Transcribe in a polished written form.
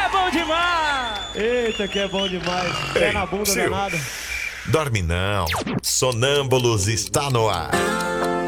bom demais! Eita, que é bom demais. Pé na bunda Sil. danada. Dorme não. Sonâmbulos está no ar.